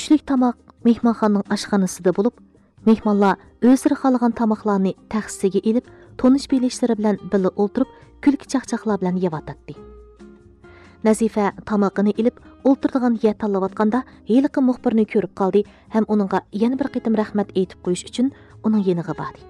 Tushlik tamoq mehmonxonaning oshxonasida bo'lib, mehmonlar o'zlari xohlagan tamoqlarni taxsiga elib, tonish bilishlari bilan birga o'tirib, kulki chaqchaqlar bilan yeyotdi. Nazifa tamoqini elib, o'ltirdigan yer tanlayotganda heliqi muxbirni ko'rib qoldi ham uningga yana bir qitim rahmat aytib qo'yish uchun uning yeniga bordi.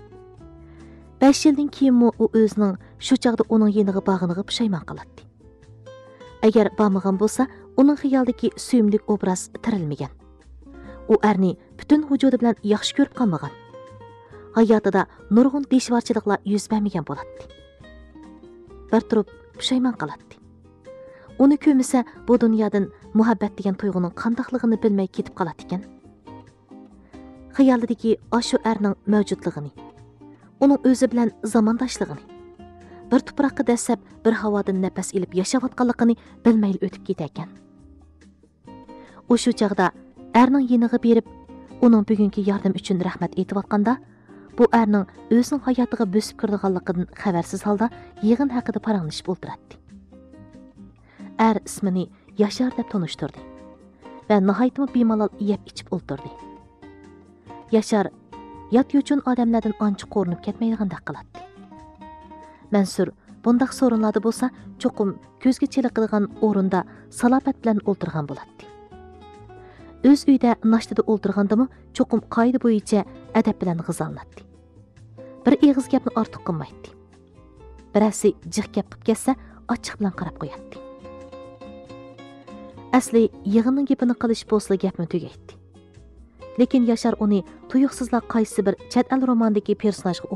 5 yildan keyin u o'zining shu chaqda uning yeniga borganiga pushaymon qiladi. Agar bormagan bo'lsa, uning xiyolidagi suyimlik obraz tirilmagan. U erni butun vujudi bilan yaxshi ko'rib qolmagan. Hayotida nurg'un deshvorchiliklar yuz bermagan bo'ladi. Bir turib pushaymon qiladi. Uni ko'misa bu dunyodan muhabbat degan tuyg'uning qandoqligini bilmay ketib qoladi ekan. Xiyolidagi ashu erning mavjudligini, uning o'zi bilan zamondoshligini, bir tuproqqa dasab bir havodan nafas ilib yashayotganligini bilmay o'tib ketar ekan. U shu chaqda erning yeniga berib, uning bugungi yordam uchun rahmat aytayotganda, bu erning o'zining hayotiga bosib kirganligidan xabarsiz holda yig'in haqida paranglashib o'tiradi. Er ismini Yashar deb tanishtirdi va nihoyatmi bemalol yeb ichib o'tirdi. Yashar yot-yo'chun odamlardan ancha qo'rinib ketmaydigandek qiladi. Mansur bundaq so'rinlarda bo'lsa, cho'qim ko'zga chiliqadigan o'rinda salofat bilan o'ltirgan bo'ladi. O'z uyda nashtada o'ltirgandimi, cho'qim qoida bo'yicha adab bilan g'izonladi. Bir eg'iz gapni ortiq qilmaydi. Birasi jiq gap qilib ketsa, ochiq bilan qarab qo'yadi. Asli yig'inning gapini qilish bo'lsa gapni tugaydi. Lekin Yashar uni tuyuqsizlar qaysi bir chet el romandagi personajga